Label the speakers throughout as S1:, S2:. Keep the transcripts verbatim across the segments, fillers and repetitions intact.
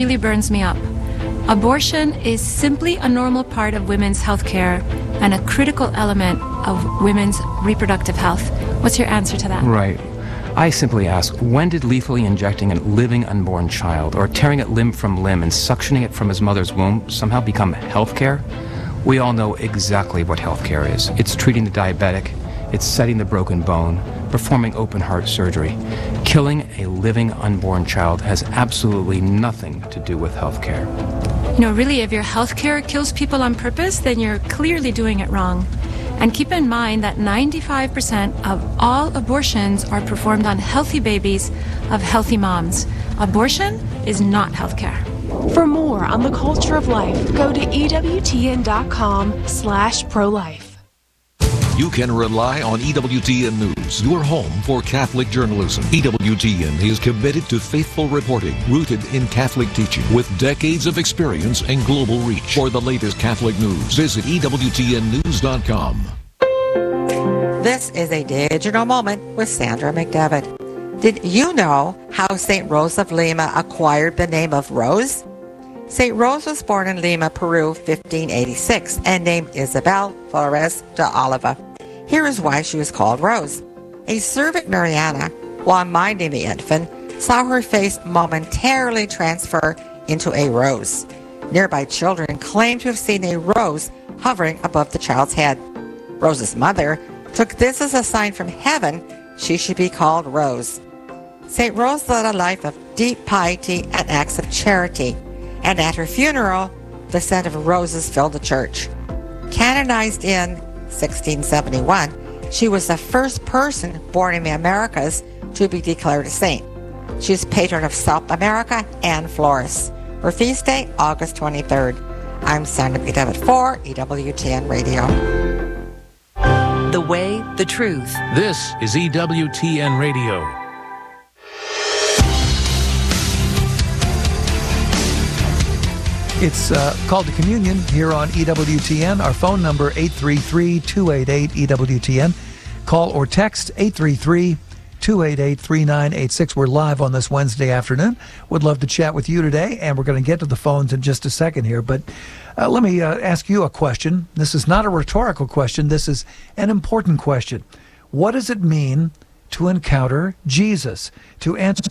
S1: really burns me up. Abortion is simply a normal part of women's health care and a critical element of women's reproductive health. What's your answer to that?
S2: Right. I simply ask, when did lethally injecting a living unborn child or tearing it limb from limb and suctioning it from his mother's womb somehow become health care? We all know exactly what health care is. It's treating the diabetic, it's setting the broken bone, performing open heart surgery. Killing a living unborn child has absolutely nothing to do with health care.
S1: You know, really, if your health care kills people on purpose, then you're clearly doing it wrong. And keep in mind that ninety-five percent of all abortions are performed on healthy babies of healthy moms. Abortion is not health care.
S3: For more on the culture of life, go to E W T N dot com slash pro-life.
S4: You can rely on E W T N News, your home for Catholic journalism. E W T N is committed to faithful reporting, rooted in Catholic teaching, with decades of experience and global reach. For the latest Catholic news, visit E W T N news dot com.
S5: This is a digital moment with Sandra McDevitt. Did you know how Saint Rose of Lima acquired the name of Rose? Saint Rose was born in Lima, Peru, fifteen eighty-six, and named Isabel Flores de Oliva. Here is why she was called Rose. A servant, Mariana, while minding the infant, saw her face momentarily transfer into a rose. Nearby children claimed to have seen a rose hovering above the child's head. Rose's mother took this as a sign from heaven she should be called Rose. Saint Rose led a life of deep piety and acts of charity, and at her funeral, the scent of roses filled the church. Canonized in sixteen seventy-one, she was the first person born in the Americas to be declared a saint. She is patron of South America and Flores. Her feast day, August twenty-third. I'm Sandra McDevitt for E W T N Radio.
S6: The way, the truth.
S7: This is E W T N Radio.
S8: It's uh, called to communion here on E W T N. Our phone number, eight three three, two eight eight, E W T N. Call or text eight three three, two eight eight, three nine eight six. We're live on this Wednesday afternoon. Would love to chat with you today, and we're going to get to the phones in just a second here. But uh, let me uh, ask you a question. This is not a rhetorical question. This is an important question. What does it mean to encounter Jesus? To answer...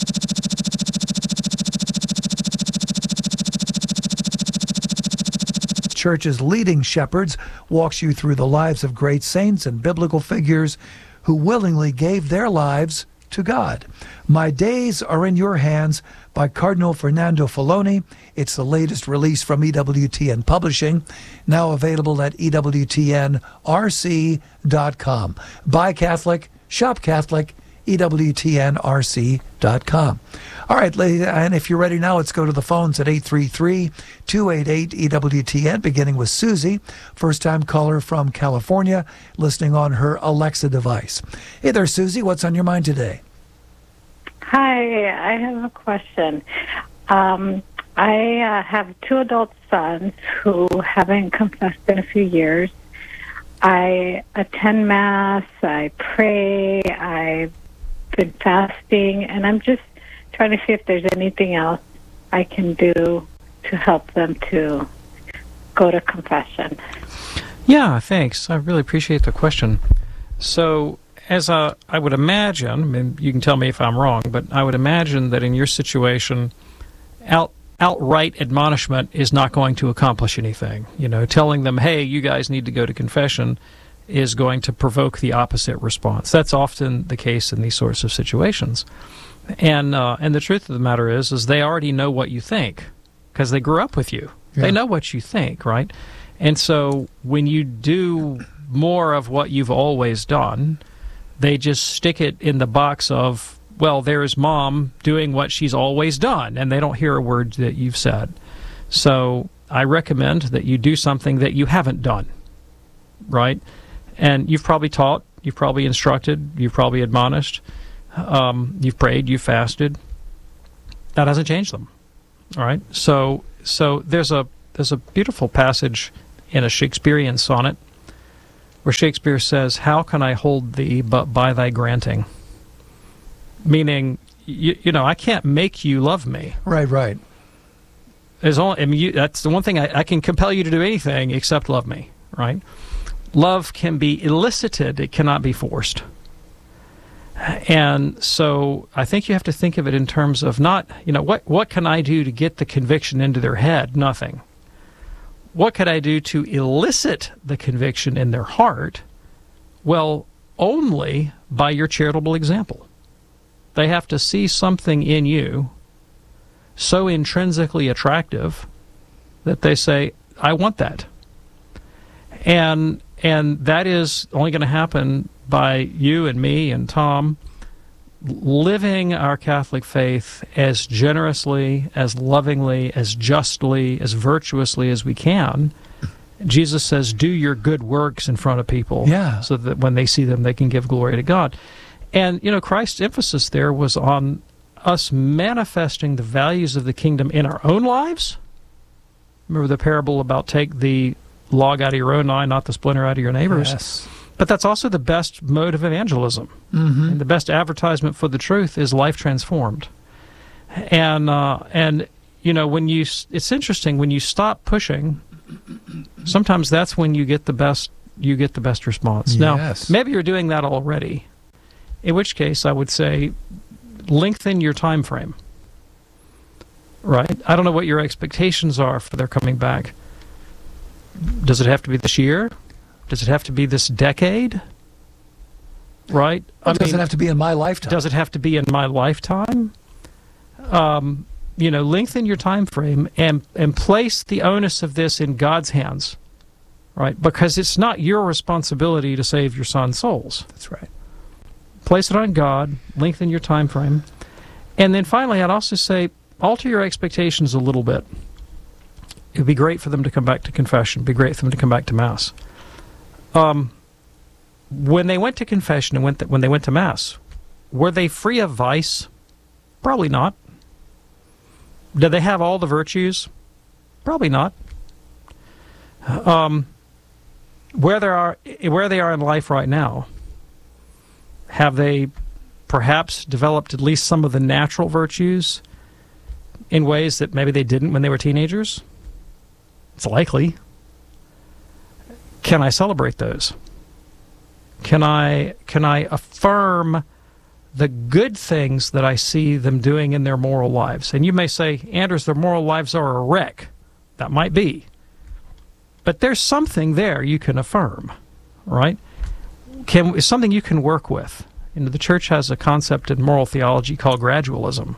S8: Church's leading shepherds walks you through the lives of great saints and biblical figures who willingly gave their lives to God. My Days Are in Your Hands by Cardinal Fernando Filoni. It's the latest release from E W T N Publishing, now available at E W T N R C dot com. Buy Catholic, shop Catholic, E W T N R C dot com. All right, and if you're ready now, let's go to the phones at eight three three, two eight eight, E W T N, beginning with Susie, first-time caller from California, listening on her Alexa device. Hey there, Susie. What's on your mind today?
S9: Hi, I have a question. Um, I uh, have two adult sons who haven't confessed in a few years. I attend Mass, I pray, I've been fasting, and I'm just trying to see if there's anything else I can do to help them to go to confession.
S10: Yeah, thanks. I really appreciate the question. So, as a, I would imagine, I mean, you can tell me if I'm wrong, but I would imagine that in your situation, out, outright admonishment is not going to accomplish anything. You know, telling them, hey, you guys need to go to confession is going to provoke the opposite response. That's often the case in these sorts of situations. And uh, and the truth of the matter is, is they already know what you think because they grew up with you. Yeah. They know what you think, right? And so when you do more of what you've always done, they just stick it in the box of, well, there's Mom doing what she's always done, and they don't hear a word that you've said. So I recommend that you do something that you haven't done, right? And you've probably taught, you've probably instructed, you've probably admonished, um, you've prayed, you've fasted. That hasn't changed them, all right? So so there's a there's a beautiful passage in a Shakespearean sonnet where Shakespeare says, how can I hold thee but by thy granting? Meaning, you, you know, I can't make you love me.
S8: Right, right.
S10: is only, I mean, you, that's the one thing I, I can compel you to do anything except love me, right? Love can be elicited; it cannot be forced. And so I think you have to think of it in terms of not, you know, what what can I do to get the conviction into their head? Nothing. What could I do to elicit the conviction in their heart? Well, only by your charitable example. They have to see something in you so intrinsically attractive that they say, I want that. And and that is only going to happen by you and me and Tom living our Catholic faith as generously, as lovingly, as justly, as virtuously as we can. Jesus says, do your good works in front of people,
S8: yeah.
S10: so that when they see them, they can give glory to God. And, you know, Christ's emphasis there was on us manifesting the values of the kingdom in our own lives. Remember the parable about take the log out of your own eye, not the splinter out of your neighbor's.
S8: Yes.
S10: But that's also the best mode of evangelism.
S8: Mm-hmm.
S10: And the best advertisement for the truth is life transformed. And, uh, and you know, when you, it's interesting, when you stop pushing, sometimes that's when you get the best, you get the best response.
S8: Yes.
S10: Now, maybe you're doing that already, in which case I would say lengthen your time frame. Right? I don't know what your expectations are for their coming back. Does it have to be this year? Does it have to be this decade? Right?
S8: Or does it have to be in my lifetime?
S10: Does it have to be in my lifetime? Um, you know, lengthen your time frame and, and place the onus of this in God's hands. Right? Because it's not your responsibility to save your son's souls.
S8: That's right.
S10: Place it on God, lengthen your time frame. And then finally, I'd also say, alter your expectations a little bit. It would be great for them to come back to confession. It would be great for them to come back to Mass. Um, when they went to confession and went to, when they went to Mass, were they free of vice? Probably not. Did they have all the virtues? Probably not. Um, where they are, where they are in life right now, have they perhaps developed at least some of the natural virtues in ways that maybe they didn't when they were teenagers? It's likely. Can I celebrate those? Can I can I affirm the good things that I see them doing in their moral lives? And you may say, Anders, their moral lives are a wreck. That might be. But there's something there you can affirm, right? Can, it's something you can work with. You know, the Church has a concept in moral theology called gradualism.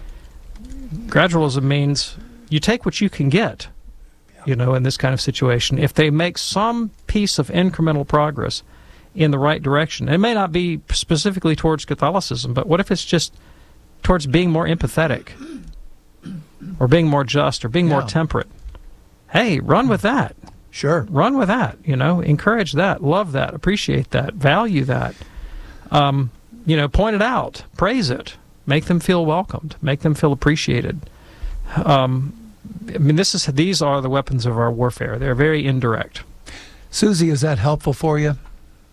S10: Gradualism means you take what you can get, you know, in this kind of situation. If they make some piece of incremental progress in the right direction, it may not be specifically towards Catholicism, but what if it's just towards being more empathetic or being more just or being yeah. more temperate? Hey, run with that.
S8: Sure.
S10: Run with that, you know, encourage that, love that, appreciate that, value that. Um, you know, point it out, praise it, make them feel welcomed, make them feel appreciated. Um, I mean, this is these are the weapons of our warfare. They're very indirect.
S8: Susie, is that helpful for you?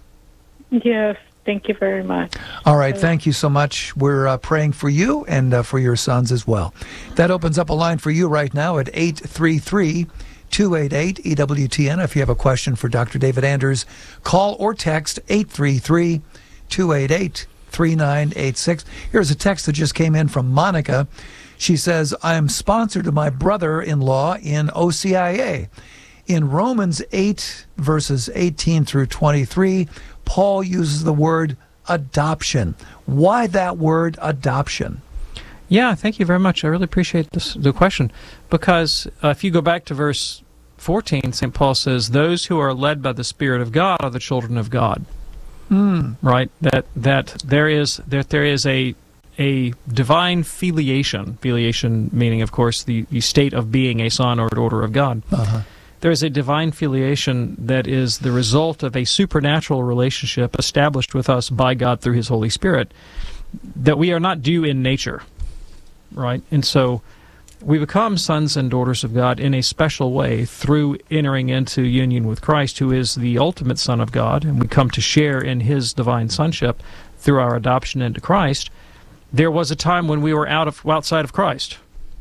S9: Yes, thank you very much.
S8: All right, thank you so much. We're uh, praying for you and uh, for your sons as well. That opens up a line for you right now at eight three three, two eight eight, E W T N. If you have a question for Doctor David Anders, call or text eight three three, two eight eight, three nine eight six. Here's a text that just came in from Monica. She says, I am sponsor to my brother-in-law in O C I A. In Romans eight, verses eighteen through twenty-three, Paul uses the word adoption. Why that word adoption?
S10: Yeah, thank you very much. I really appreciate this, the question, because uh, if you go back to verse fourteen, Saint Paul says, those who are led by the Spirit of God are the children of God.
S8: Mm.
S10: Right? That that there is that there is a a divine filiation. Filiation meaning, of course, the, the state of being a son or daughter of God.
S8: Uh-huh.
S10: There is a divine filiation that is the result of a supernatural relationship established with us by God through His Holy Spirit that we are not due in nature, right? And so we become sons and daughters of God in a special way through entering into union with Christ, who is the ultimate Son of God, and we come to share in His divine sonship through our adoption into Christ. There was a time when we were out of outside of Christ,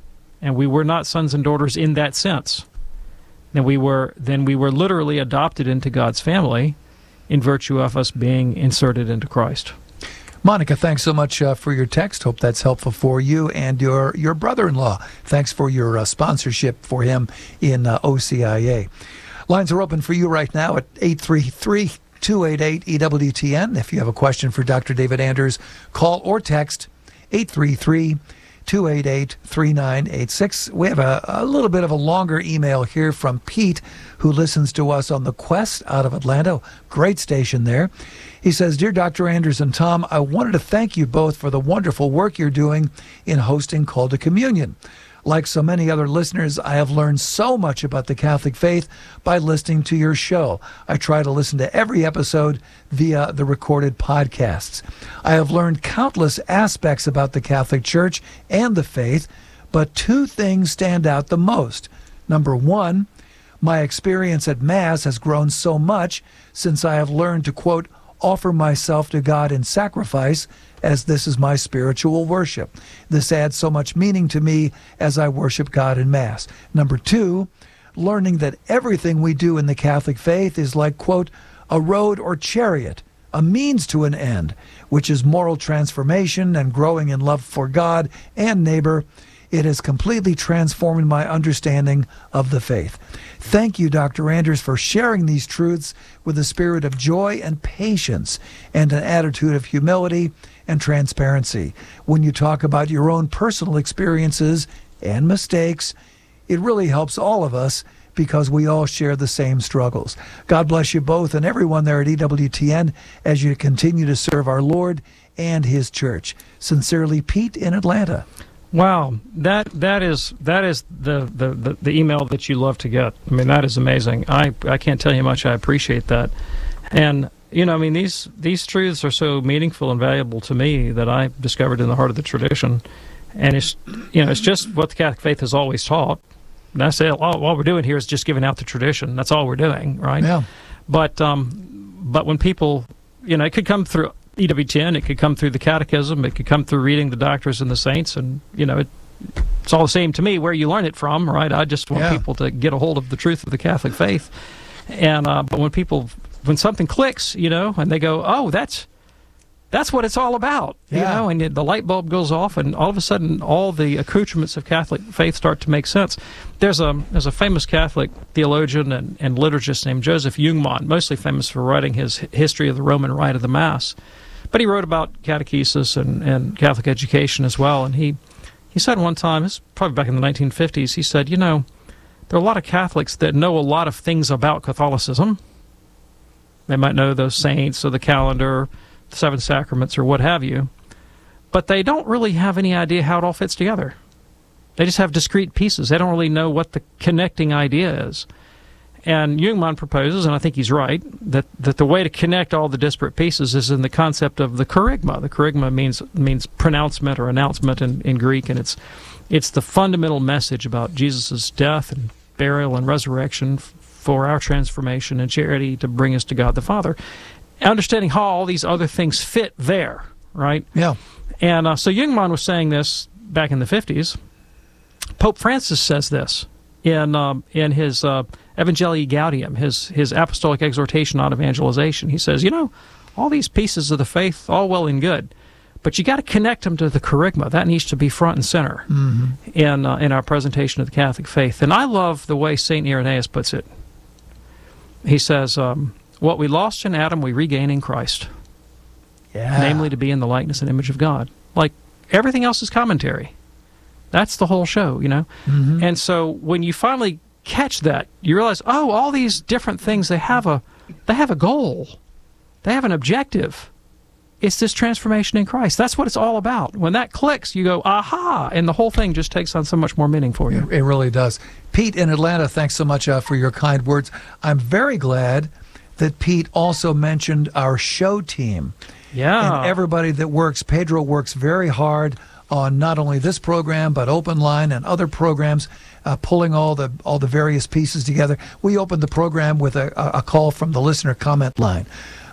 S10: and we were not sons and daughters in that sense, then we were then we were literally adopted into God's family in virtue of us being inserted into Christ.
S8: Monica, thanks so much uh, for your text. Hope that's helpful for you and your, your brother-in-law. Thanks for your uh, sponsorship for him in uh, O C I A. Lines are open for you right now at eight three three, two eight eight, E W T N. If you have a question for Doctor David Anders, call or text eight three three, two eight eight, three nine eight six. We have a, a little bit of a longer email here from Pete, who listens to us on the Quest out of Atlanta. Great station there. He says, Dear Doctor Anders and Tom, I wanted to thank you both for the wonderful work you're doing in hosting Call to Communion. Like so many other listeners, I have learned so much about the Catholic faith by listening to your show. I try to listen to every episode via the recorded podcasts. I have learned countless aspects about the Catholic Church and the faith, but two things stand out the most. Number one, my experience at Mass has grown so much since I have learned to, quote, offer myself to God in sacrifice, as this is my spiritual worship. This adds so much meaning to me as I worship God in Mass. Number two, learning that everything we do in the Catholic faith is like, quote, a road or chariot, a means to an end, which is moral transformation and growing in love for God and neighbor. It has completely transformed my understanding of the faith. Thank you, Doctor Anders, for sharing these truths with a spirit of joy and patience and an attitude of humility and transparency. When you talk about your own personal experiences and mistakes, it really helps all of us because we all share the same struggles. God bless you both and everyone there at E W T N as you continue to serve our Lord and His Church. Sincerely, Pete in Atlanta.
S10: Wow, that that is that is the, the, the, the email that you love to get. I mean, that is amazing. I, I can't tell you how much I appreciate that. And, you know, I mean, these these truths are so meaningful and valuable to me that I discovered in the heart of the tradition. And it's, you know, it's just what the Catholic faith has always taught. And I say, all, all we're doing here is just giving out the tradition. That's all we're doing, right?
S8: Yeah.
S10: But, um, but when people, you know, it could come through E W T N, it could come through the Catechism, it could come through reading the Doctors and the Saints, and, you know, it, it's all the same to me where you learn it from, right? I just want
S8: yeah.
S10: people to get a hold of the truth of the Catholic faith. And uh, but when people, when something clicks, you know, and they go, oh, that's that's what it's all about,
S8: yeah.
S10: you know, and the light bulb goes off, and all of a sudden, all the accoutrements of Catholic faith start to make sense. There's a there's a famous Catholic theologian and, and liturgist named Joseph Jungmann, mostly famous for writing his History of the Roman Rite of the Mass. But he wrote about catechesis and, and Catholic education as well. And he, he said one time, this is probably back in the nineteen fifties, he said, you know, there are a lot of Catholics that know a lot of things about Catholicism. They might know those saints or the calendar, the seven sacraments or what have you. But they don't really have any idea how it all fits together. They just have discrete pieces. They don't really know what the connecting idea is. And Jungmann proposes, and I think he's right, that, that the way to connect all the disparate pieces is in the concept of the kerygma. The kerygma means means pronouncement or announcement in, in Greek, and it's it's the fundamental message about Jesus' death and burial and resurrection for our transformation and charity to bring us to God the Father. Understanding how all these other things fit there, right?
S8: Yeah.
S10: And uh, so Jungmann was saying this back in the fifties. Pope Francis says this in um, in his uh, Evangelii Gaudium, his his apostolic exhortation on evangelization. He says, you know, all these pieces of the faith, all well and good, but you got to connect them to the kerygma. That needs to be front and center
S8: mm-hmm.
S10: in uh, in our presentation of the Catholic faith. And I love the way Saint Irenaeus puts it. He says, um, what we lost in Adam, we regain in Christ.
S8: Yeah.
S10: Namely, to be in the likeness and image of God. Like, everything else is commentary. That's the whole show, you know?
S8: Mm-hmm.
S10: And so when you finally catch that, you realize, oh, all these different things, they have a they have a goal. They have an objective. It's this transformation in Christ. That's what it's all about. When that clicks, you go, aha, and the whole thing just takes on so much more meaning for you.
S8: It, it really does. Pete in Atlanta, thanks so much uh, for your kind words. I'm very glad that Pete also mentioned our show team.
S10: Yeah.
S8: And everybody that works. Pedro works very hard on not only this program, but Open Line and other programs, uh, pulling all the all the various pieces together. We opened the program with a, a call from the listener comment line.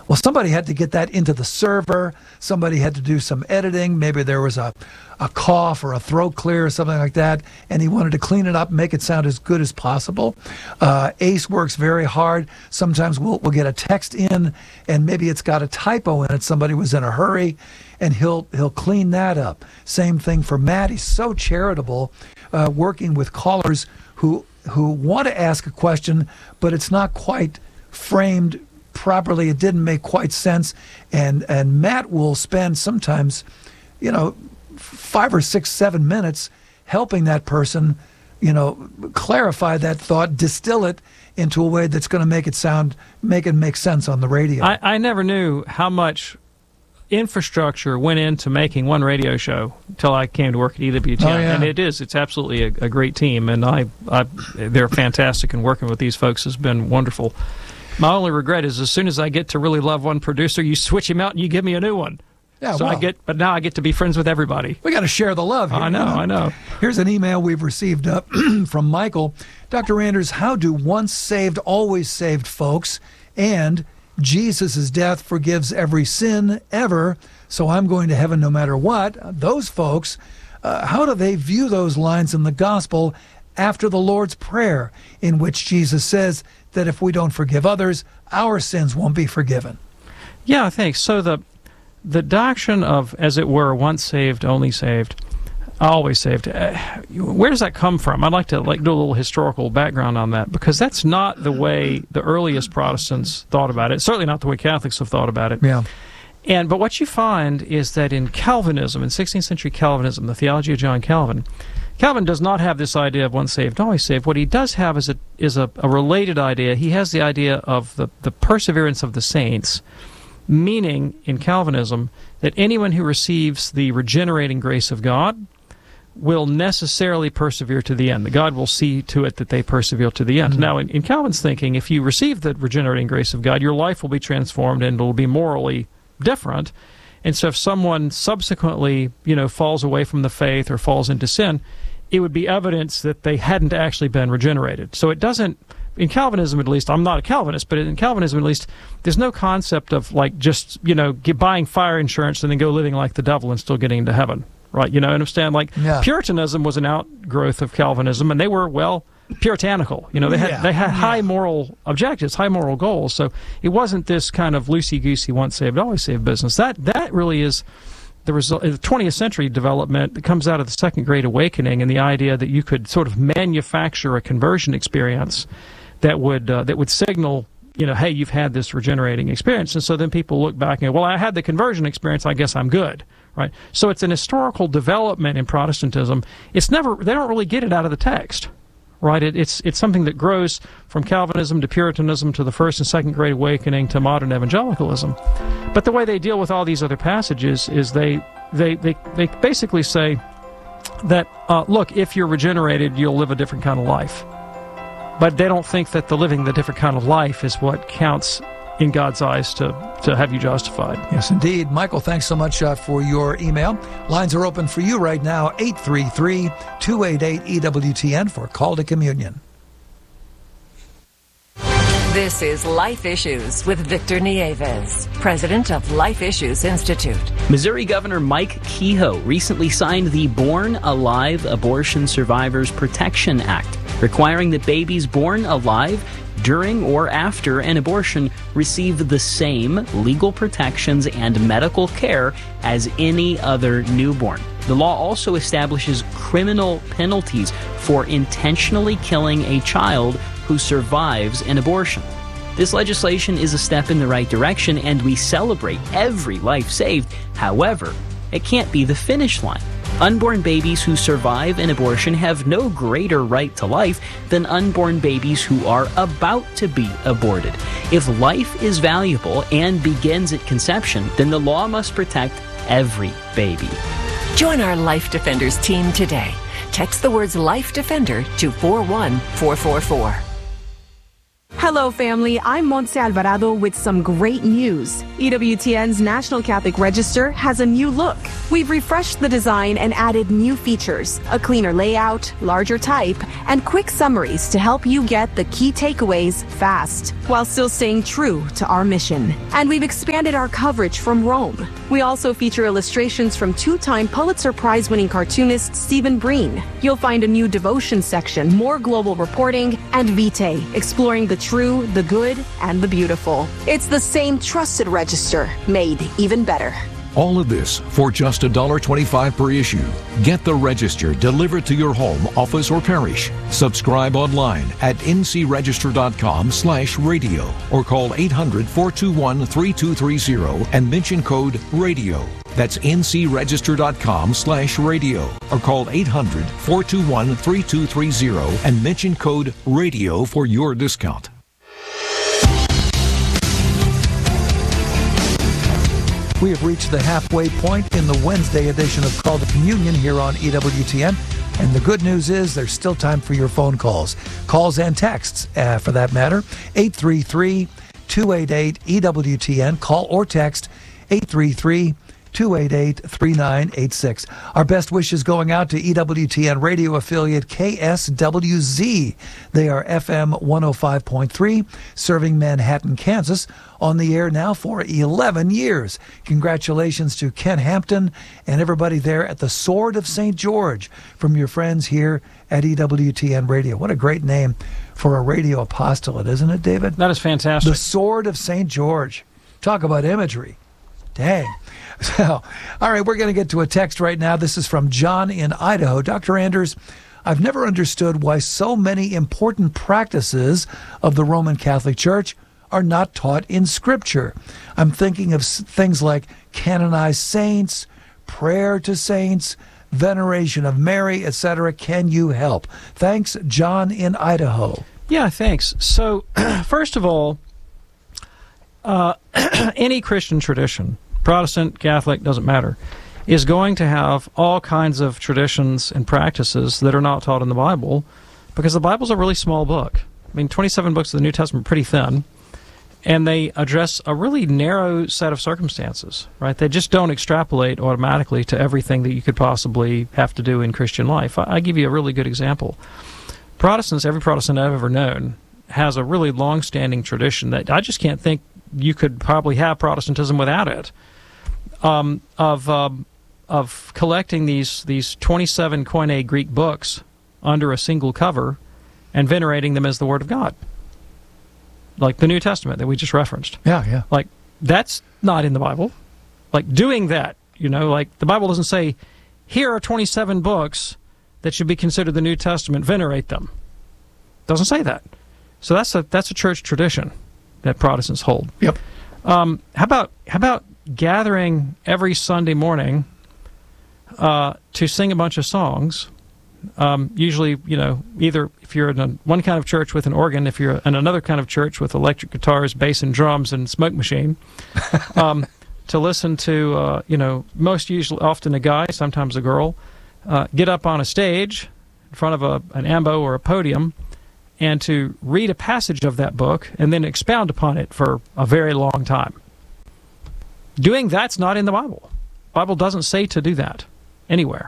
S8: Well, somebody had to get that into the server. Somebody had to do some editing. Maybe there was a, a cough or a throat clear or something like that, and he wanted to clean it up and make it sound as good as possible. Uh, Ace works very hard. Sometimes we'll, we'll get a text in, and maybe it's got a typo in it. Somebody was in a hurry, and he'll he'll clean that up. Same thing for Matt. He's so charitable, uh, working with callers who who want to ask a question, but it's not quite framed properly. It didn't make quite sense, and and Matt will spend sometimes, you know, five or six, seven minutes helping that person, you know, clarify that thought, distill it into a way that's going to make it sound, make it make sense on the radio.
S10: I, I never knew how much infrastructure went into making one radio show until I came to work at E W T N.
S8: Oh, yeah.
S10: And it is, it's absolutely a, a great team, and I, I, they're fantastic, and working with these folks has been wonderful. My only regret is as soon as I get to really love one producer, you switch him out and you give me a new one.
S8: Yeah,
S10: so
S8: well,
S10: I get, but now I get to be friends with everybody.
S8: We got to share the love here.
S10: I know,
S8: you know?
S10: I know.
S8: Here's an email we've received uh, from Michael. Doctor Anders, how do once saved, always saved folks and Jesus' death forgives every sin ever, so I'm going to heaven no matter what, those folks, uh, how do they view those lines in the gospel after the Lord's Prayer, in which Jesus says that if we don't forgive others, our sins won't be forgiven?
S10: Yeah, thanks. So the the doctrine of, as it were, once saved, only saved, always saved, uh, where does that come from? I'd like to like do a little historical background on that, because that's not the way the earliest Protestants thought about it. Certainly not the way Catholics have thought about it.
S8: Yeah.
S10: And but what you find is that in Calvinism, in sixteenth century Calvinism, the theology of John Calvin, Calvin does not have this idea of once saved, always saved. What he does have is a is a, a related idea. He has the idea of the, the perseverance of the saints, meaning in Calvinism that anyone who receives the regenerating grace of God will necessarily persevere to the end. That God will see to it that they persevere to the end. Mm-hmm. Now, in, in Calvin's thinking, if you receive the regenerating grace of God, your life will be transformed and it will be morally different. And so if someone subsequently, you know, falls away from the faith or falls into sin, it would be evidence that they hadn't actually been regenerated. So it doesn't, in Calvinism at least, I'm not a Calvinist, but in Calvinism at least, there's no concept of like just, you know, get, buying fire insurance and then go living like the devil and still getting into heaven, right? You know, understand? Like
S8: yeah.
S10: Puritanism was an outgrowth of Calvinism, and they were, well, puritanical. You know, they had
S8: yeah.
S10: they had
S8: yeah.
S10: high moral objectives, high moral goals. So it wasn't this kind of loosey-goosey, once saved, always saved business. That that really is the result. The twentieth century development that comes out of the Second Great Awakening, and the idea that you could sort of manufacture a conversion experience that would uh, that would signal, you know, hey, you've had this regenerating experience. And so then people look back and go, well, I had the conversion experience, I guess I'm good, right? So it's an historical development in Protestantism. It's never, they don't really get it out of the text, right? It, it's it's something that grows from Calvinism to Puritanism to the First and Second Great Awakening to modern evangelicalism. But the way they deal with all these other passages is they they they, they basically say that, uh, look, if you're regenerated, you'll live a different kind of life. But they don't think that the living the different kind of life is what counts in God's eyes to, to have you justified.
S8: Yes, indeed. Michael, thanks so much uh, for your email. Lines are open for you right now, eight three three, two eight eight, E W T N for Call to Communion.
S6: This is Life Issues with Victor Nieves, president of Life Issues Institute.
S11: Missouri Governor Mike Kehoe recently signed the Born Alive Abortion Survivors Protection Act, requiring that babies born alive during or after an abortion receive the same legal protections and medical care as any other newborn. The law also establishes criminal penalties for intentionally killing a child who survives an abortion. This legislation is a step in the right direction, and we celebrate every life saved. However, it can't be the finish line. Unborn babies who survive an abortion have no greater right to life than unborn babies who are about to be aborted. If life is valuable and begins at conception, then the law must protect every baby.
S6: Join our Life Defenders team today. Text the words Life Defender to four one four four four.
S3: Hello, family. I'm Montse Alvarado with some great news. E W T N's National Catholic Register has a new look. We've refreshed the design and added new features, a cleaner layout, larger type, and quick summaries to help you get the key takeaways fast, while still staying true to our mission. And we've expanded our coverage from Rome. We also feature illustrations from two-time Pulitzer Prize-winning cartoonist Stephen Breen. You'll find a new devotion section, more global reporting, and Vitae, exploring the true, the good, and the beautiful. It's the same trusted register, made even better.
S4: All of this for just one dollar twenty-five per issue. Get the Register delivered to your home, office, or parish. Subscribe online at ncregister.com slash radio or call eight hundred, four two one, three two three zero and mention code RADIO. That's ncregister.com slash radio or call eight hundred, four two one, three two three zero and mention code RADIO for your discount.
S8: We have reached the halfway point in the Wednesday edition of Call to Communion here on E W T N. And the good news is there's still time for your phone calls. Calls and texts, uh, for that matter. eight three three, two eight eight, E W T N. Call or text eight three three, two eight eight, three nine eight six. Our best wishes going out to E W T N radio affiliate K S W Z. They are F M one oh five point three, serving Manhattan, Kansas, on the air now for eleven years. Congratulations to Ken Hampton and everybody there at the Sword of Saint George from your friends here at E W T N Radio. What a great name for a radio apostolate, isn't it, David?
S10: That is fantastic.
S8: The Sword of Saint George. Talk about imagery. Dang. So, all right, we're going to get to a text right now. This is from John in Idaho. Doctor Anders, I've never understood why so many important practices of the Roman Catholic Church are not taught in Scripture. I'm thinking of things like canonized saints, prayer to saints, veneration of Mary, et cetera. Can you help? Thanks, John in Idaho.
S10: Yeah, thanks. So, first of all, uh, any Christian tradition, Protestant, Catholic, doesn't matter, is going to have all kinds of traditions and practices that are not taught in the Bible, because the Bible's a really small book. I mean, twenty-seven books of the New Testament are pretty thin, and they address a really narrow set of circumstances, right? They just don't extrapolate automatically to everything that you could possibly have to do in Christian life. I, I give you a really good example. Protestants, every Protestant I've ever known, has a really long-standing tradition that I just can't think you could probably have Protestantism without it. Um, of um, of collecting these these twenty-seven Koine Greek books under a single cover and venerating them as the Word of God, like the New Testament that we just referenced.
S8: Yeah, yeah.
S10: Like, that's not in the Bible. Like, doing that, you know, like the Bible doesn't say, here are twenty-seven books that should be considered the New Testament, venerate them. It doesn't say that. So that's a that's a church tradition that Protestants hold.
S8: Yep.
S10: Um, how about how about gathering every Sunday morning uh, to sing a bunch of songs? Um, usually, you know, either if you're in a, one kind of church with an organ, if you're in another kind of church with electric guitars, bass and drums, and smoke machine, um, to listen to, uh, you know, most usually, often a guy, sometimes a girl, uh, get up on a stage in front of a, an ambo or a podium and to read a passage of that book and then expound upon it for a very long time. Doing that's not in the Bible. The Bible doesn't say to do that anywhere.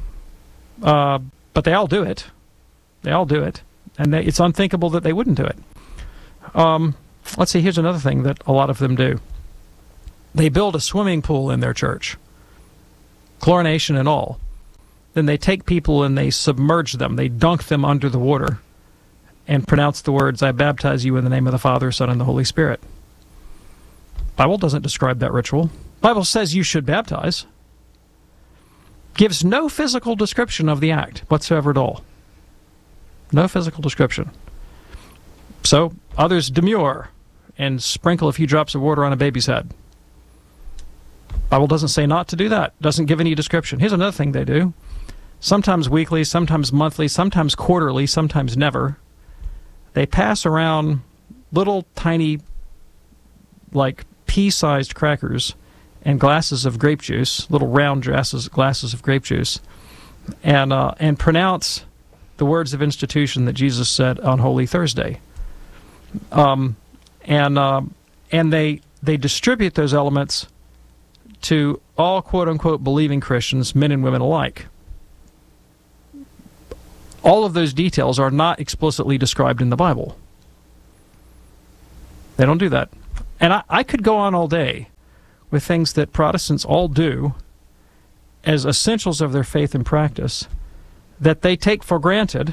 S10: Uh, but they all do it. They all do it. And they, it's unthinkable that they wouldn't do it. Um, let's see, here's another thing that a lot of them do. They build a swimming pool in their church, chlorination and all. Then they take people and they submerge them. They dunk them under the water and pronounce the words, I baptize you in the name of the Father, Son, and the Holy Spirit. Bible doesn't describe that ritual. Bible says you should baptize. Gives no physical description of the act whatsoever at all. No physical description. So others demur and sprinkle a few drops of water on a baby's head. Bible doesn't say not to do that. Doesn't give any description. Here's another thing they do. Sometimes weekly, sometimes monthly, sometimes quarterly, sometimes never. They pass around little tiny, like, pea-sized crackers and glasses of grape juice, little round glasses, glasses of grape juice, and uh, and pronounce the words of institution that Jesus said on Holy Thursday. Um, and um, and they they distribute those elements to all quote-unquote believing Christians, men and women alike. All of those details are not explicitly described in the Bible. They don't do that. And I, I could go on all day with things that Protestants all do as essentials of their faith and practice that they take for granted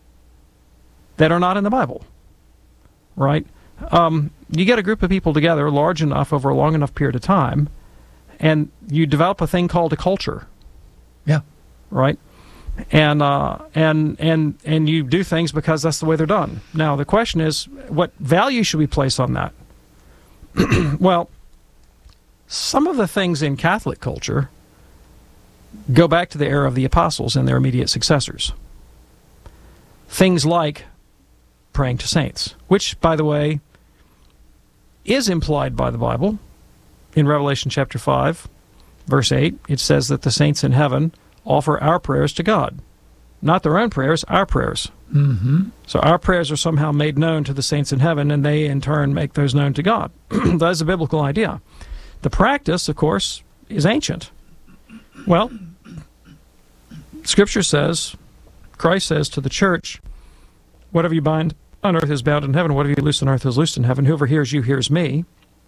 S10: that are not in the Bible. Right? Um, you get a group of people together large enough over a long enough period of time, and you develop a thing called a culture.
S8: Yeah. Right?
S10: And uh, and and and you do things because that's the way they're done. Now, the question is, what value should we place on that? Well, some of the things in Catholic culture go back to the era of the apostles and their immediate successors. Things like praying to saints, which, by the way, is implied by the Bible. In Revelation chapter five, verse eight, it says that the saints in heaven offer our prayers to God. Not their own prayers, our prayers.
S8: Mm-hmm.
S10: So our prayers are somehow made known to the saints in heaven, and they in turn make those known to God. That is a biblical idea. The practice, of course, is ancient. Well, Scripture says, Christ says to the church, whatever you bind on earth is bound in heaven, whatever you loose on earth is loosed in heaven. Whoever hears you hears me.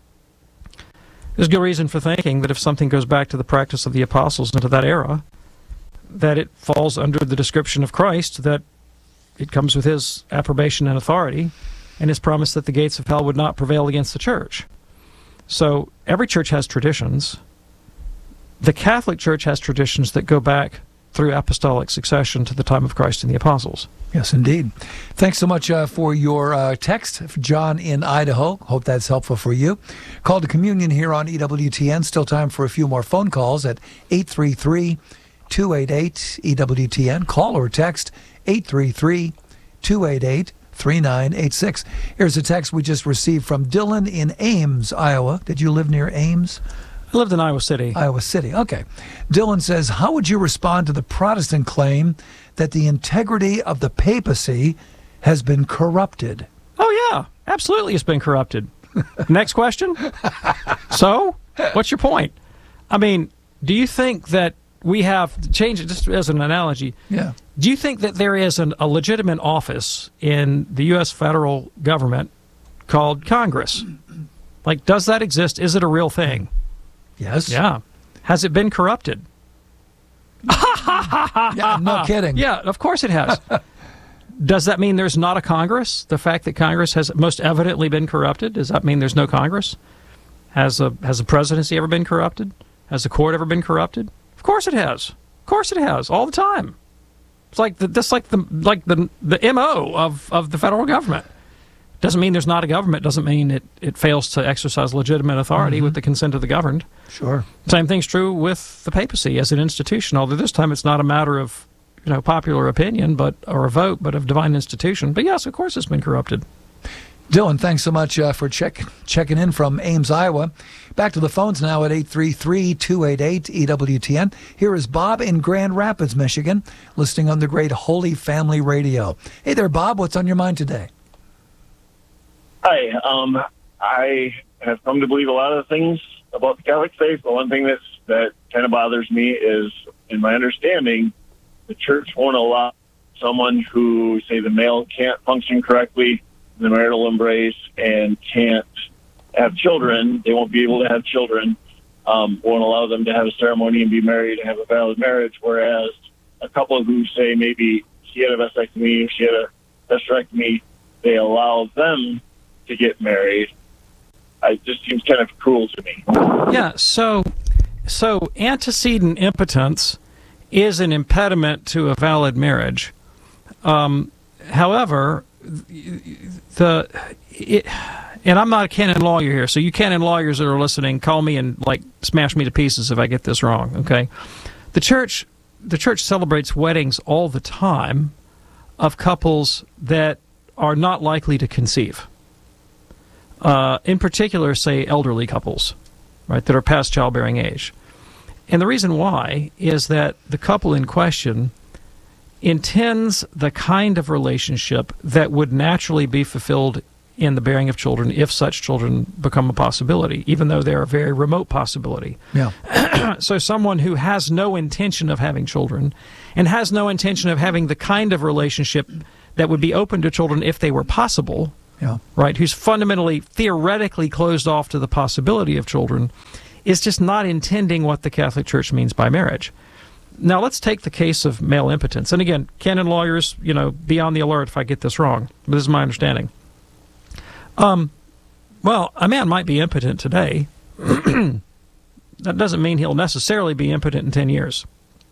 S10: There's good reason for thinking that if something goes back to the practice of the apostles into that era, that it falls under the description of Christ, that it comes with his approbation and authority, and his promise that the gates of hell would not prevail against the church. So every church has traditions. The Catholic Church has traditions that go back through apostolic succession to the time of Christ and the apostles.
S8: Yes, indeed. Thanks so much uh, for your uh, text, John in Idaho. Hope that's helpful for you. Call to communion here on E W T N. Still time for a few more phone calls at eight three three, two eight eight, E W T N. Call or text eight three three, two eight eight, three nine eight six. Here's a text we just received from Dylan in Ames, Iowa. Did you live near Ames?
S10: I lived in Iowa City.
S8: Iowa City, okay. Dylan says, how would you respond to the Protestant claim that the integrity of the papacy has been corrupted?
S10: Oh, yeah, absolutely it's been corrupted. Next question. So, what's your point? I mean, do you think that we have, change it just as an analogy,
S8: yeah.
S10: Do you think that there is an, a legitimate office in the U S federal government called Congress? Like, does that exist? Is it a real thing?
S8: Yes.
S10: Yeah. Has it been corrupted?
S8: Yeah, no kidding.
S10: Yeah, of course it has. Does that mean there's not a Congress? The fact that Congress has most evidently been corrupted, does that mean there's no Congress? Has a has the presidency ever been corrupted? Has the court ever been corrupted? Of course it has. Of course it has, all the time. It's like the, that's like the like the the M O of, of the federal government. Doesn't mean there's not a government. Doesn't mean it, it fails to exercise legitimate authority mm-hmm. with the consent of the governed.
S8: Sure.
S10: Same thing's true with the papacy as an institution, although this time it's not a matter of you know popular opinion but or a vote, but of divine institution. But yes, of course it's been corrupted.
S8: Dylan, thanks so much uh, for check, checking in from Ames, Iowa. Back to the phones now at eight three three, two eight eight, E W T N. Here is Bob in Grand Rapids, Michigan, listening on the great Holy Family Radio. Hey there, Bob. What's on your mind today?
S12: Hi. Um, I have come to believe a lot of things about the Catholic faith, but one thing that's, that kind of bothers me is, in my understanding, the church won't allow someone who, say, the male can't function correctly in the marital embrace and can't have children, they won't be able to have children, um, won't allow them to have a ceremony and be married and have a valid marriage, whereas a couple who say maybe she had a vasectomy, she had a hysterectomy, they allow them to get married. It just seems kind of cruel to me.
S10: Yeah, so so antecedent impotence is an impediment to a valid marriage. Um, however, the it, and I'm not a canon lawyer here, so you canon lawyers that are listening, call me and like smash me to pieces if I get this wrong. Okay, the church the church celebrates weddings all the time of couples that are not likely to conceive. Uh, in particular, say, elderly couples, right, that are past childbearing age. And the reason why is that the couple in question intends the kind of relationship that would naturally be fulfilled in the bearing of children if such children become a possibility, even though they're a very remote possibility.
S8: Yeah.
S10: So someone who has no intention of having children and has no intention of having the kind of relationship that would be open to children if they were possible,
S8: yeah.
S10: right, who's fundamentally, theoretically closed off to the possibility of children, is just not intending what the Catholic Church means by marriage. Now, let's take the case of male impotence. And again, canon lawyers, you know, be on the alert if I get this wrong. But this is my understanding. Um, well, a man might be impotent today. That doesn't mean he'll necessarily be impotent in ten years.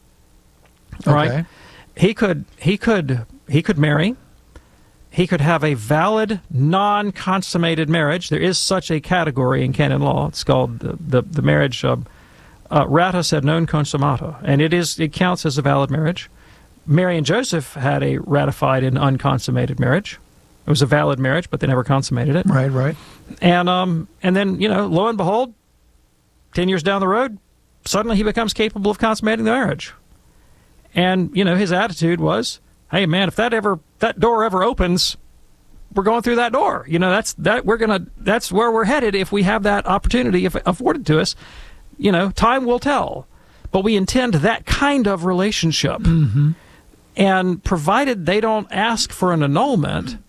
S10: All
S8: Okay.
S10: right? He could, he could, he could marry. He could have a valid, non-consummated marriage. There is such a category in canon law. It's called the the, the marriage uh, uh, rata sed non consummata, and it is it counts as a valid marriage. Mary and Joseph had a ratified and unconsummated marriage. It was a valid marriage, but they never consummated it.
S8: Right, right.
S10: And um, and then, you know, lo and behold, ten years down the road, suddenly he becomes capable of consummating the marriage. And, you know, his attitude was, hey, man, if that ever that door ever opens, we're going through that door. You know, that's that we're gonna that's where we're headed if we have that opportunity if afforded to us. You know, time will tell. But we intend that kind of relationship.
S8: Mm-hmm.
S10: And provided they don't ask for an annulment,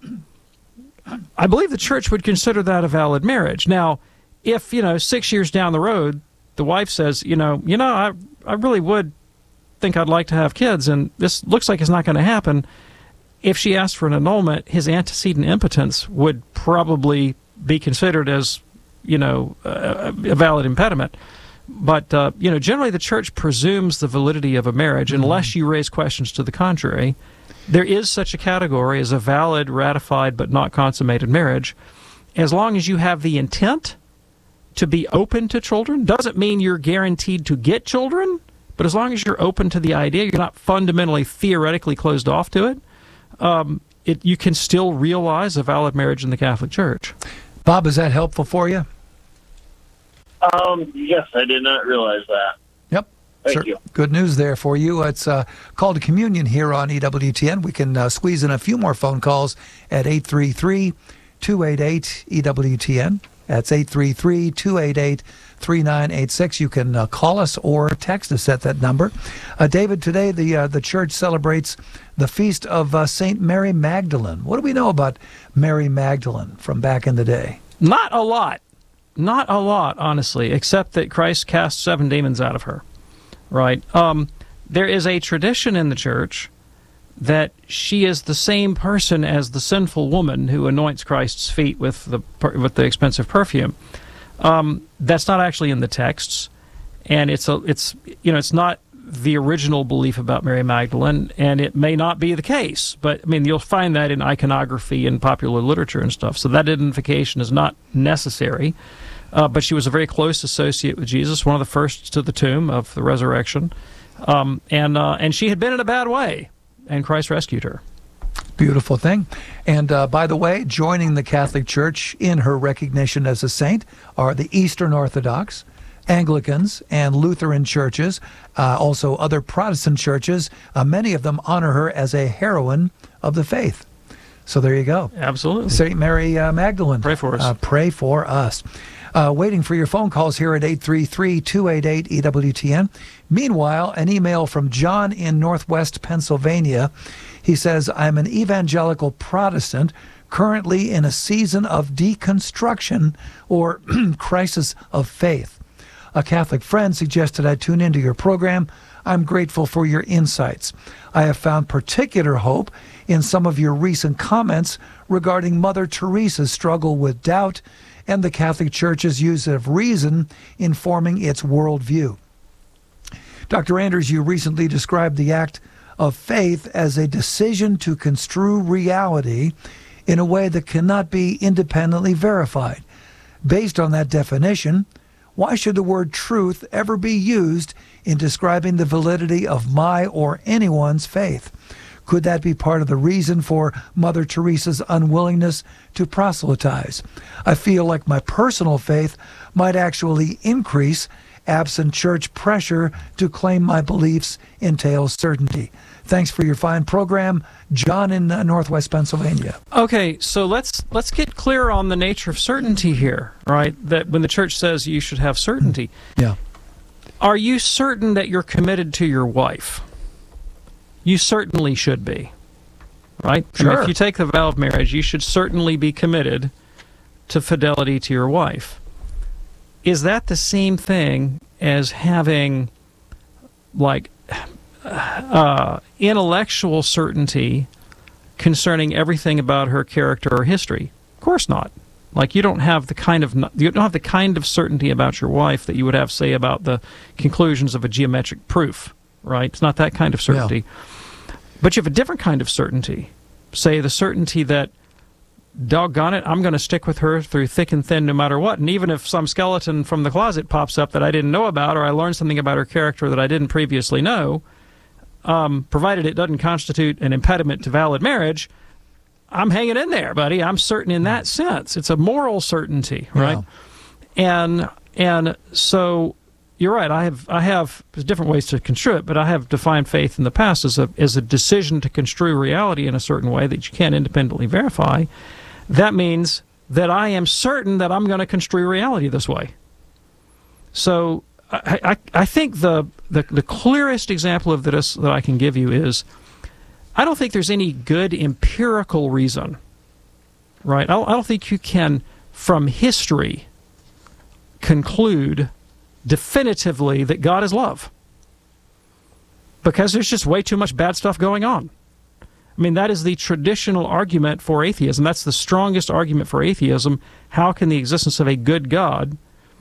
S10: I believe the church would consider that a valid marriage. Now, if, you know, six years down the road, the wife says, you know, you know, I I really would think I'd like to have kids, and this looks like it's not going to happen. If she asked for an annulment, his antecedent impotence would probably be considered as, you know, a, a valid impediment. But, uh, you know, generally the church presumes the validity of a marriage mm-hmm. unless you raise questions to the contrary. There is such a category as a valid, ratified, but not consummated marriage. As long as you have the intent to be open to children, doesn't mean you're guaranteed to get children, but as long as you're open to the idea, you're not fundamentally, theoretically closed off to it, um, it you can still realize a valid marriage in the Catholic Church.
S8: Bob, is that helpful for you?
S12: Um, yes, I did not realize that.
S8: Yep.
S12: Thank
S8: Sure.
S12: you.
S8: Good news there for you. It's uh, called to communion here on E W T N. We can uh, squeeze in a few more phone calls at eight three three, two eight eight, E W T N. That's eight three three, two eight eight, three nine eight six. You can uh, call us or text us at that number. Uh, David, today the uh, the church celebrates the feast of uh, Saint Mary Magdalene. What do we know about Mary Magdalene from back in the day?
S10: Not a lot. Not a lot, honestly, except that Christ cast seven demons out of her. Right? Um, there is a tradition in the church that she is the same person as the sinful woman who anoints Christ's feet with the with the expensive perfume. Um, that's not actually in the texts, and it's a it's you know it's not the original belief about Mary Magdalene, and it may not be the case. But I mean, you'll find that in iconography and popular literature and stuff. So that identification is not necessary. Uh, but she was a very close associate with Jesus, one of the first to the tomb of the resurrection, um, and uh, and she had been in a bad way, and Christ rescued her.
S8: Beautiful thing. And uh, by the way, joining the Catholic Church in her recognition as a saint are the Eastern Orthodox, Anglicans, and Lutheran churches, uh, also other Protestant churches. Uh, many of them honor her as a heroine of the faith. So there you go.
S10: Absolutely.
S8: Saint Mary uh, Magdalene.
S10: Pray for us.
S8: Uh, pray for us. Uh, waiting for your phone calls here at eight three three, two eight eight, E W T N. Meanwhile, an email from John in Northwest Pennsylvania. He says, I'm an evangelical Protestant currently in a season of deconstruction or crisis of faith. A Catholic friend suggested I tune into your program. I'm grateful for your insights. I have found particular hope in some of your recent comments regarding Mother Teresa's struggle with doubt and the Catholic Church's use of reason in forming its worldview. Doctor Anders, you recently described the act of faith as a decision to construe reality in a way that cannot be independently verified. Based on that definition, why should the word truth ever be used in describing the validity of my or anyone's faith? Could that be part of the reason for Mother Teresa's unwillingness to proselytize? I feel like my personal faith might actually increase absent church pressure to claim my beliefs entails certainty. Thanks for your fine program, John in uh, Northwest Pennsylvania.
S10: Okay, so let's let's get clear on the nature of certainty here, right? That when the church says you should have certainty,
S8: yeah,
S10: are you certain that you're committed to your wife? You certainly should be, right?
S8: Sure.
S10: I mean, if you take the vow of marriage, you should certainly be committed to fidelity to your wife. Is that the same thing as having, like, uh, intellectual certainty concerning everything about her character or history? Of course not. Like, you don't have the kind of you don't have the kind of certainty about your wife that you would have, say, about the conclusions of a geometric proof, right? It's not that kind of certainty. Yeah. But you have a different kind of certainty. Say the certainty that, doggone it, I'm going to stick with her through thick and thin no matter what. And even if some skeleton from the closet pops up that I didn't know about, or I learned something about her character that I didn't previously know, um, provided it doesn't constitute an impediment to valid marriage, I'm hanging in there, buddy. I'm certain in that sense. It's a moral certainty, right? Yeah. And and so you're right. I have I have there's different ways to construe it, but I have defined faith in the past as a as a decision to construe reality in a certain way that you can't independently verify. That means that I am certain that I'm going to construe reality this way. So I, I, I think the, the the clearest example of this that I can give you is, I don't think there's any good empirical reason, right? I don't, I don't think you can, from history, conclude definitively that God is love, because there's just way too much bad stuff going on. I mean, that is the traditional argument for atheism. That's the strongest argument for atheism. How can the existence of a good God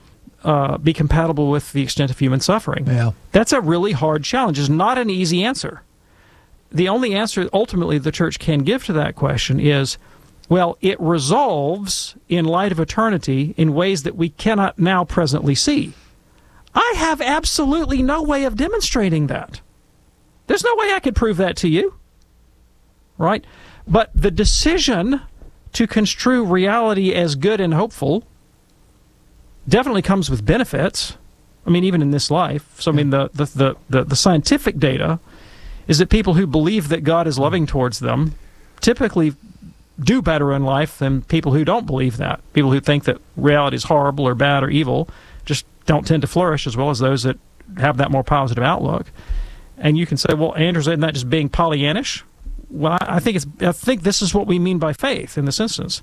S10: uh, be compatible with the extent of human suffering?
S8: Yeah.
S10: That's a really hard challenge. It's not an easy answer. The only answer ultimately the church can give to that question is, well, it resolves in light of eternity in ways that we cannot now presently see. I have absolutely no way of demonstrating that. There's no way I could prove that to you. Right? But the decision to construe reality as good and hopeful definitely comes with benefits. I mean, even in this life. So, I mean, the, the, the, the, the scientific data is that people who believe that God is loving towards them typically do better in life than people who don't believe that. People who think that reality is horrible or bad or evil just don't tend to flourish as well as those that have that more positive outlook. And you can say, well, Andrew, isn't that just being Pollyannish? Well, I think it's. I think this is what we mean by faith in this instance.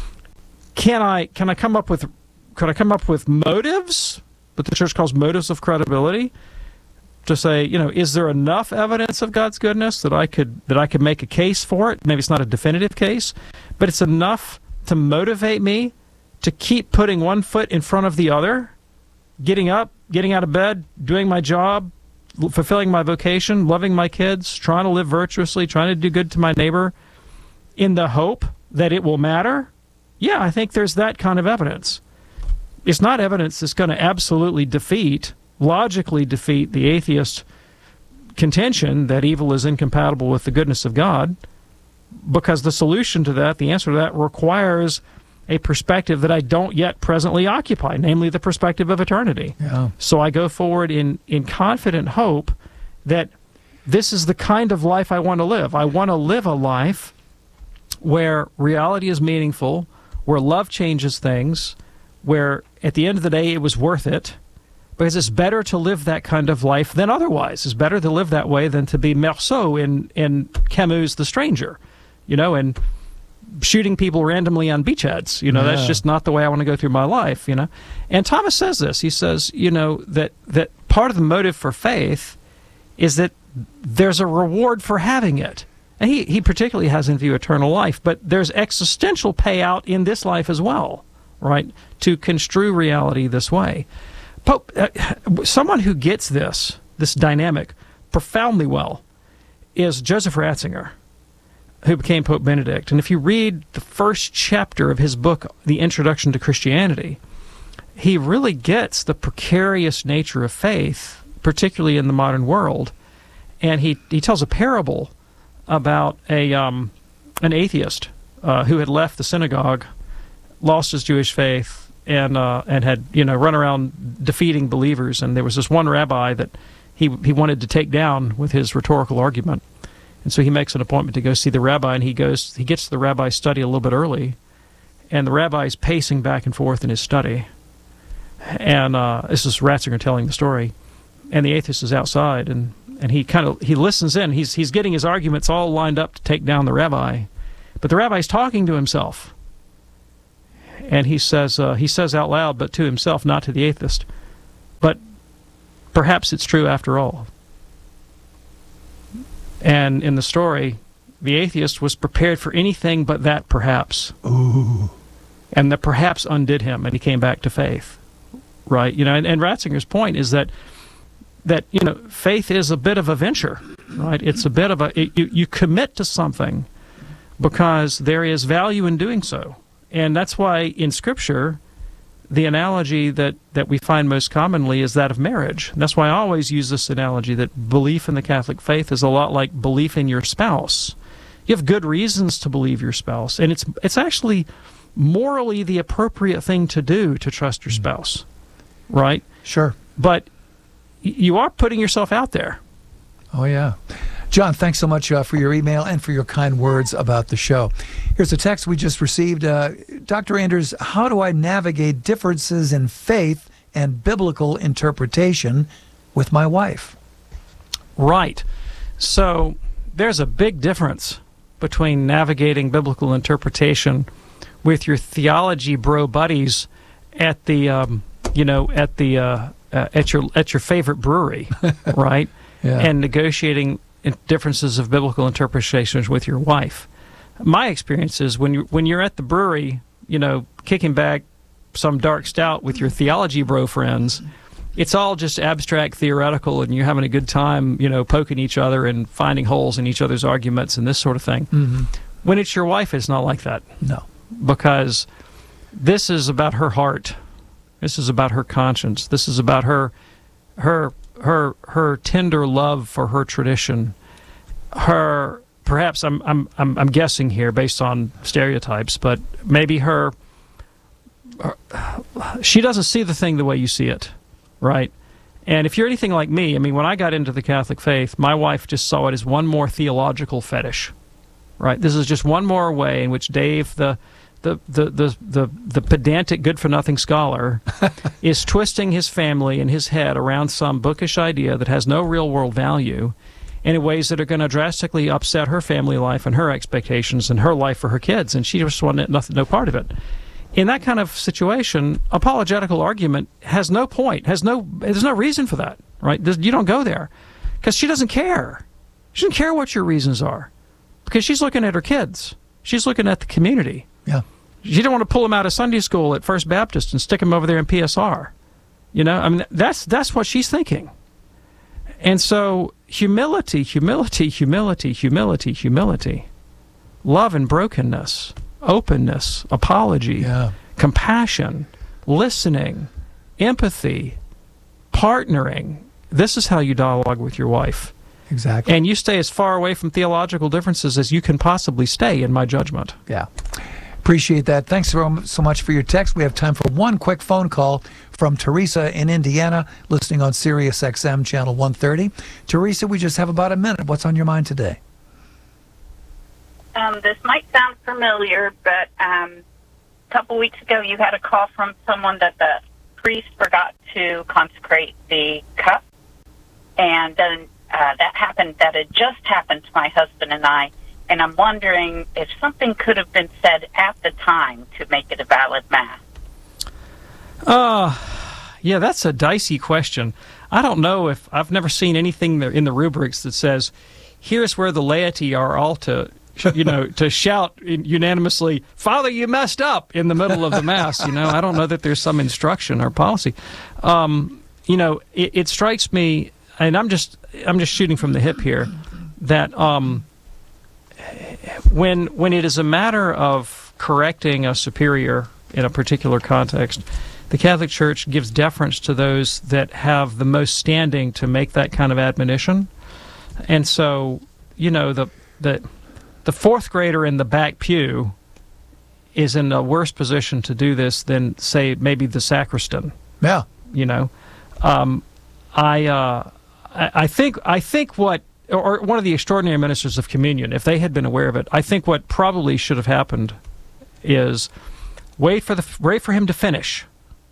S10: Can I can I come up with could I come up with motives, what the church calls motives of credibility, to say, you know, is there enough evidence of God's goodness that I could that I could make a case for it? Maybe it's not a definitive case, but it's enough to motivate me to keep putting one foot in front of the other, getting up, getting out of bed, doing my job, fulfilling my vocation, loving my kids, trying to live virtuously, trying to do good to my neighbor, in the hope that it will matter. Yeah, I think there's that kind of evidence. It's not evidence that's going to absolutely defeat, logically defeat the atheist contention that evil is incompatible with the goodness of God, because the solution to that, the answer to that, requires a perspective that I don't yet presently occupy, namely the perspective of eternity.
S8: Yeah.
S10: So I go forward in, in confident hope that this is the kind of life I want to live. I want to live a life where reality is meaningful, where love changes things, where at the end of the day it was worth it, because it's better to live that kind of life than otherwise. It's better to live that way than to be Meursault in, in Camus' The Stranger, you know, and shooting people randomly on beachheads. You know, yeah. That's just not the way I want to go through my life, you know. And Thomas says this. He says, you know, that, that part of the motive for faith is that there's a reward for having it. And he, he particularly has in view eternal life, but there's existential payout in this life as well, right, to construe reality this way. Pope, uh, someone who gets this, this dynamic, profoundly well is Joseph Ratzinger, who became Pope Benedict. And if you read the first chapter of his book, The Introduction to Christianity, he really gets the precarious nature of faith, particularly in the modern world. And he, he tells a parable about a um, an atheist uh, who had left the synagogue, lost his Jewish faith, and uh, and had you know run around defeating believers. And there was this one rabbi that he he wanted to take down with his rhetorical argument. And so he makes an appointment to go see the rabbi, and he goes, he gets to the rabbi's study a little bit early, and the rabbi is pacing back and forth in his study. And uh, this is Ratzinger telling the story, and the atheist is outside, and, and he kind of he listens in. He's he's getting his arguments all lined up to take down the rabbi, but the rabbi's talking to himself, and he says uh, he says out loud, but to himself, not to the atheist, but perhaps it's true after all. And in the story, the atheist was prepared for anything but that perhaps.
S8: Ooh.
S10: And the perhaps undid him, and he came back to faith. Right? You know, and, and Ratzinger's point is that, that, you know, faith is a bit of a venture, right? It's a bit of a, it, you, you commit to something because there is value in doing so. And that's why in Scripture, the analogy that, that we find most commonly is that of marriage. And that's why I always use this analogy that belief in the Catholic faith is a lot like belief in your spouse. You have good reasons to believe your spouse, and it's it's actually morally the appropriate thing to do to trust your spouse, right?
S8: Sure.
S10: But you are putting yourself out there.
S8: Oh, yeah. John, thanks so much uh, for your email and for your kind words about the show. Here's a text we just received. Uh, Doctor Anders, how do I navigate differences in faith and biblical interpretation with my wife?
S10: Right. So there's a big difference between navigating biblical interpretation with your theology bro buddies at the, um, you know, at the uh, uh, at your at your favorite brewery, right?
S8: Yeah.
S10: And negotiating differences of biblical interpretations with your wife. My experience is when you when you're at the brewery, you know, kicking back some dark stout with your theology bro friends, it's all just abstract theoretical, and you're having a good time, you know, poking each other and finding holes in each other's arguments and this sort of thing.
S8: Mm-hmm.
S10: When it's your wife, it's not like that.
S8: No.
S10: Because this is about her heart. This is about her conscience. This is about her her her her tender love for her tradition. Her perhaps I'm I'm I'm, I'm guessing here based on stereotypes, but maybe her, her she doesn't see the thing the way you see it. Right? And if you're anything like me, I mean, when I got into the Catholic faith, my wife just saw it as one more theological fetish. Right? This is just one more way in which Dave, the the the the the, the pedantic good-for-nothing scholar, is twisting his family and his head around some bookish idea that has no real-world value, and in ways that are going to drastically upset her family life and her expectations and her life for her kids, and she just wanted nothing, no part of it. In that kind of situation, apologetical argument has no point, has no, there's no reason for that, right? You don't go there, because she doesn't care. She doesn't care what your reasons are, because she's looking at her kids. She's looking at the community.
S8: Yeah.
S10: She didn't want to pull them out of Sunday school at First Baptist and stick them over there in P S R. You know, I mean, that's that's what she's thinking. And so humility, humility, humility, humility, humility, love and brokenness, openness, apology,
S8: yeah.
S10: compassion, listening, empathy, partnering. This is how you dialogue with your wife.
S8: Exactly.
S10: And you stay as far away from theological differences as you can possibly stay, in my judgment.
S8: Yeah. Appreciate that. Thanks so, so much for your text. We have time for one quick phone call from Teresa in Indiana, listening on Sirius X M channel one thirty. Teresa, we just have about a minute. What's on your mind today?
S13: Um, this might sound familiar, but um, a couple weeks ago you had a call from someone that the priest forgot to consecrate the cup, and then uh, that happened. That had just happened to my husband and I, and I'm wondering if something could have been said at the time to make it a valid mass.
S10: Uh, yeah, that's a dicey question. I don't know if I've never seen anything there in the rubrics that says, here's where the laity are all to, you know, to shout unanimously, Father, you messed up in the middle of the Mass. You know, I don't know that there's some instruction or policy. Um, you know, it, it strikes me, and I'm just, I'm just shooting from the hip here, that um, when when it is a matter of correcting a superior in a particular context, the Catholic Church gives deference to those that have the most standing to make that kind of admonition. And so, you know, the the the fourth grader in the back pew is in a worse position to do this than, say, maybe the sacristan.
S8: Yeah.
S10: You know, um, I, uh, I I think I think what or one of the extraordinary ministers of communion, if they had been aware of it, I think what probably should have happened is wait for the wait for him to finish,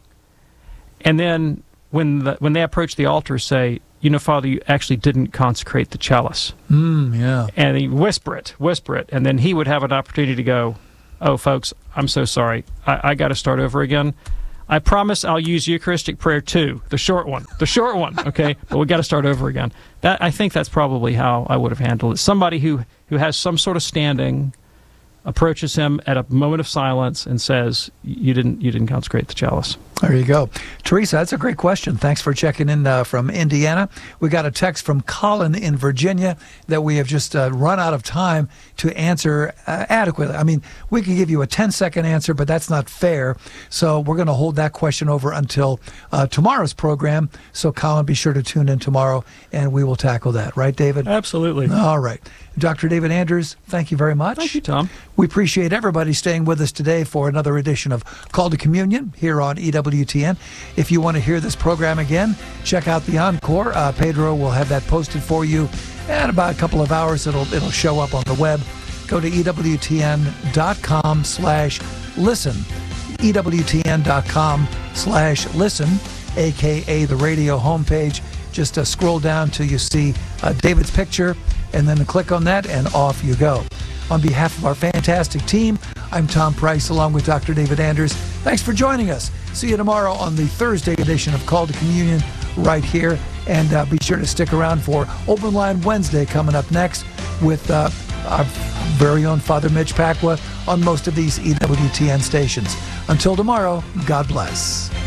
S10: and then when the, when they approach the altar, say, you know, Father, you actually didn't consecrate the chalice.
S8: Mm, yeah.
S10: And he whisper it, whisper it, and then he would have an opportunity to go, oh, folks, I'm so sorry. I, I got to start over again. I promise I'll use Eucharistic prayer too, the short one, the short one, okay? But we got to start over again. That I think that's probably how I would have handled it. Somebody who, who has some sort of standing approaches him at a moment of silence and says, you didn't you didn't consecrate the chalice.
S8: There you go. Teresa, that's a great question. Thanks for checking in uh, from Indiana. We got a text from Colin in Virginia that we have just uh, run out of time to answer uh, adequately. I mean, we could give you a ten-second answer, but that's not fair. So we're going to hold that question over until uh, tomorrow's program. So, Colin, be sure to tune in tomorrow, and we will tackle that. Right, David?
S10: Absolutely.
S8: All right. Doctor David Anders, thank you very much.
S10: Thank you, Tom.
S8: We appreciate everybody staying with us today for another edition of Call to Communion here on E W T N. If you want to hear this program again, check out the encore. Uh, Pedro will have that posted for you in about a couple of hours. It'll it'll show up on the web. Go to E W T N dot com slash listen. E W T N dot com slash listen, a k a the radio homepage. Just uh, scroll down till you see uh, David's picture, and then click on that, and off you go. On behalf of our fantastic team, I'm Tom Price, along with Doctor David Anders. Thanks for joining us. See you tomorrow on the Thursday edition of Call to Communion right here. And uh, be sure to stick around for Open Line Wednesday coming up next with uh, our very own Father Mitch Pacwa on most of these E W T N stations. Until tomorrow, God bless.